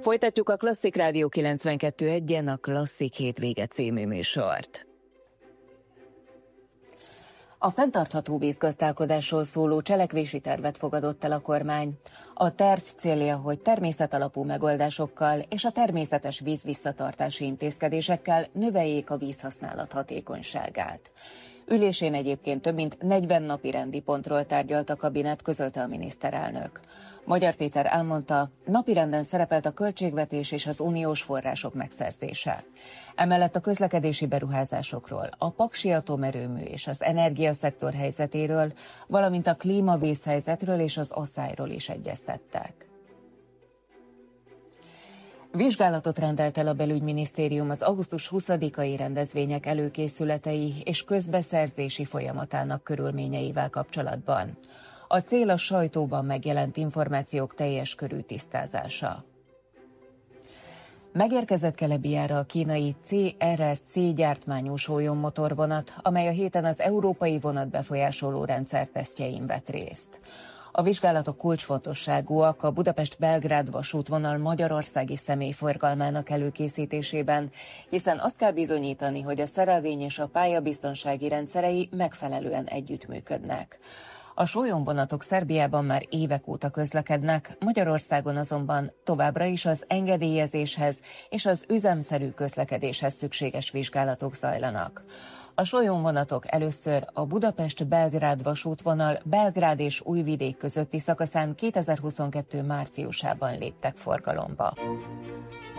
Folytatjuk a Klasszik Rádió 92.1-en a Klasszik Hétvége című műsort. A fenntartható vízgazdálkodásról szóló cselekvési tervet fogadott el a kormány. A terv célja, hogy természetalapú megoldásokkal és a természetes víz visszatartási intézkedésekkel növeljék a vízhasználat hatékonyságát. Ülésén egyébként több mint 40 napirendi pontról tárgyalt a kabinet, közölte a miniszterelnök. Magyar Péter elmondta, napirenden szerepelt a költségvetés és az uniós források megszerzése. Emellett a közlekedési beruházásokról, a paksi atomerőmű és az energiaszektor helyzetéről, valamint a klímavészhelyzetről és az asszályról is egyeztettek. Vizsgálatot rendelt el a belügyminisztérium az augusztus 20-ai rendezvények előkészületei és közbeszerzési folyamatának körülményeivel kapcsolatban. A cél a sajtóban megjelent információk teljes körű tisztázása. Megérkezett Kelebiára a kínai CRRC gyártmányú sólyommotorvonat, amely a héten az európai vonatbefolyásoló rendszer tesztjein vett részt. A vizsgálatok kulcsfontosságúak a Budapest-Belgrád vasútvonal magyarországi személyforgalmának előkészítésében, hiszen azt kell bizonyítani, hogy a szerelvény és a pályabiztonsági rendszerei megfelelően együttműködnek. A sólyomvonatok Szerbiában már évek óta közlekednek, Magyarországon azonban továbbra is az engedélyezéshez és az üzemszerű közlekedéshez szükséges vizsgálatok zajlanak. A sólyomvonatok először a Budapest-Belgrád vasútvonal Belgrád és Újvidék közötti szakaszán 2022. márciusában léptek forgalomba.